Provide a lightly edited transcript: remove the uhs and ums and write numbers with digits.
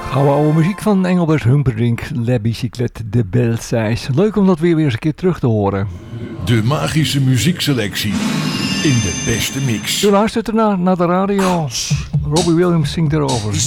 Oude muziek van Engelbert Humperdinck, La Bicyclette de Belsaïs. Leuk om dat weer eens een keer terug te horen. De magische muziekselectie in de beste mix. U luistert ernaar naar de radio. Robbie Williams zingt erover.